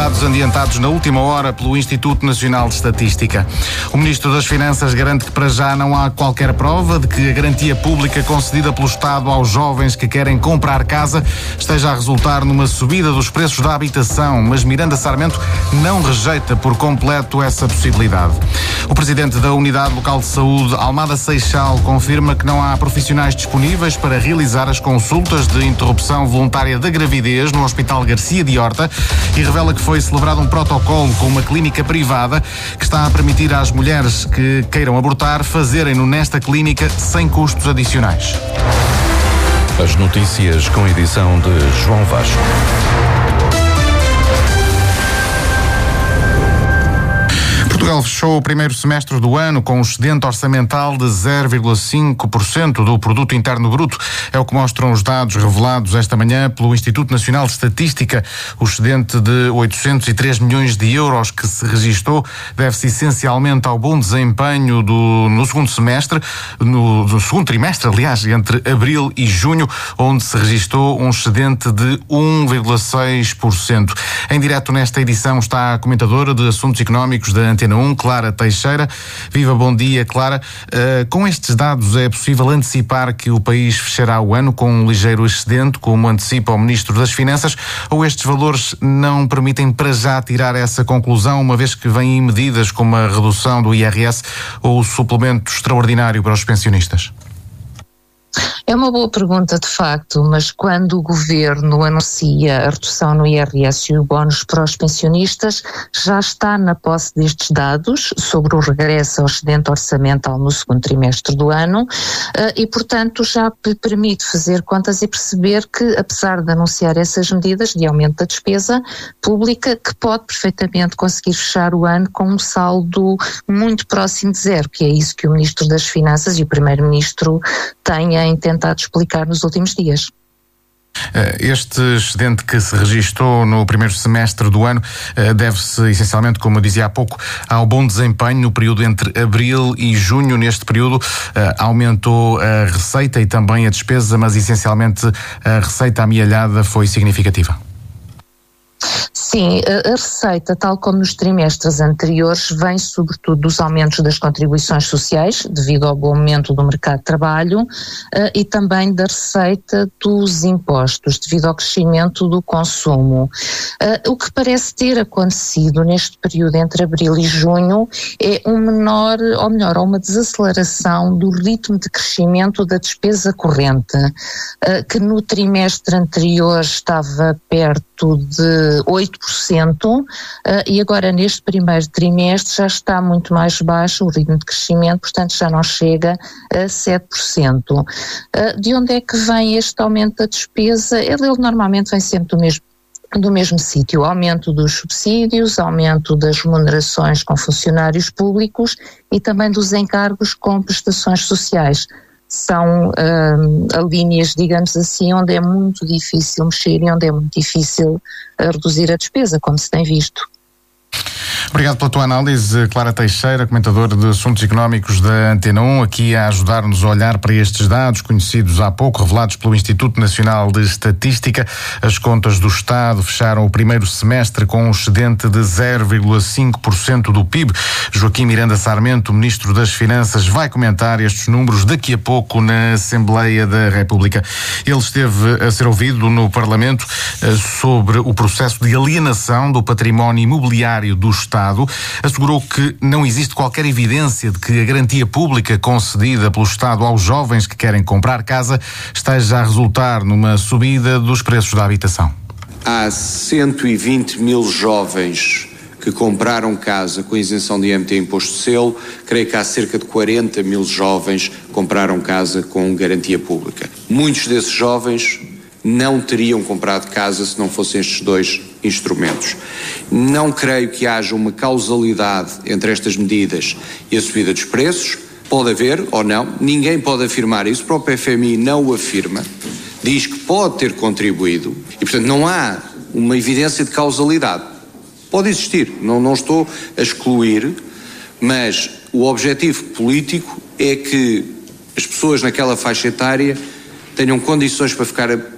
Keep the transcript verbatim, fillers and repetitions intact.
Dados adiantados na última hora pelo Instituto Nacional de Estatística. O Ministro das Finanças garante que para já não há qualquer prova de que a garantia pública concedida pelo Estado aos jovens que querem comprar casa esteja a resultar numa subida dos preços da habitação, mas Miranda Sarmento não rejeita por completo essa possibilidade. O Presidente da Unidade Local de Saúde, Almada Seixal, confirma que não há profissionais disponíveis para realizar as consultas de interrupção voluntária da gravidez no Hospital Garcia de Horta e revela que foi celebrado um protocolo com uma clínica privada que está a permitir às mulheres que queiram abortar fazerem-no nesta clínica sem custos adicionais. As notícias com edição de João Vasco. Portugal fechou o primeiro semestre do ano com um excedente orçamental de zero vírgula cinco por cento do Produto Interno Bruto. É o que mostram os dados revelados esta manhã pelo Instituto Nacional de Estatística. O excedente de oitocentos e três milhões de euros que se registou deve-se essencialmente ao bom desempenho do, no segundo semestre, no, no segundo trimestre, aliás, entre abril e junho, onde se registou um excedente de um vírgula seis por cento. Em direto nesta edição está a comentadora de Assuntos Económicos da Antena um, Clara Teixeira. Viva, bom dia, Clara. Uh, com estes dados é possível antecipar que o país fechará o ano com um ligeiro excedente, como antecipa o Ministro das Finanças, ou estes valores não permitem para já tirar essa conclusão, uma vez que vêm medidas como a redução do I R S ou o suplemento extraordinário para os pensionistas? É uma boa pergunta, de facto, mas quando o Governo anuncia a redução no I R S e o bónus para os pensionistas, já está na posse destes dados sobre o regresso ao excedente orçamental no segundo trimestre do ano e, portanto, já permite fazer contas e perceber que, apesar de anunciar essas medidas de aumento da despesa pública, que pode perfeitamente conseguir fechar o ano com um saldo muito próximo de zero, que é isso que o Ministro das Finanças e o Primeiro-Ministro têm tentado explicar nos últimos dias. Este excedente que se registou no primeiro semestre do ano deve-se essencialmente, como eu dizia há pouco, ao bom desempenho no período entre abril e junho. Neste período aumentou a receita e também a despesa, mas essencialmente a receita amealhada foi significativa. Sim, a receita, tal como nos trimestres anteriores, vem sobretudo dos aumentos das contribuições sociais, devido ao bom momento do mercado de trabalho, e também da receita dos impostos, devido ao crescimento do consumo. O que parece ter acontecido neste período entre abril e junho é um menor, ou melhor, uma desaceleração do ritmo de crescimento da despesa corrente, que no trimestre anterior estava perto de oito por cento e agora neste primeiro trimestre já está muito mais baixo o ritmo de crescimento, portanto já não chega a sete por cento. De onde é que vem este aumento da despesa? Ele, ele normalmente vem sempre do mesmo do mesmo sítio, aumento dos subsídios, aumento das remunerações com funcionários públicos e também dos encargos com prestações sociais. São uh, linhas, digamos assim, onde é muito difícil mexer e onde é muito difícil uh, reduzir a despesa, como se tem visto. Obrigado pela tua análise, Clara Teixeira, comentadora de Assuntos Económicos da Antena um, aqui a ajudar-nos a olhar para estes dados conhecidos há pouco, revelados pelo Instituto Nacional de Estatística. As contas do Estado fecharam o primeiro semestre com um excedente de zero vírgula cinco por cento do P I B. Joaquim Miranda Sarmento, Ministro das Finanças, vai comentar estes números daqui a pouco na Assembleia da República. Ele esteve a ser ouvido no Parlamento sobre o processo de alienação do património imobiliário do Estado. Assegurou que não existe qualquer evidência de que a garantia pública concedida pelo Estado aos jovens que querem comprar casa esteja a resultar numa subida dos preços da habitação. Há cento e vinte mil jovens que compraram casa com isenção de I M T e imposto de selo. Creio que há cerca de quarenta mil jovens que compraram casa com garantia pública. Muitos desses jovens não teriam comprado casa se não fossem estes dois instrumentos. Não creio que haja uma causalidade entre estas medidas e a subida dos preços. Pode haver ou não, ninguém pode afirmar isso, o próprio F M I não o afirma, diz que pode ter contribuído e, portanto, não há uma evidência de causalidade. Pode existir, não, não estou a excluir, mas o objetivo político é que as pessoas naquela faixa etária tenham condições para ficar a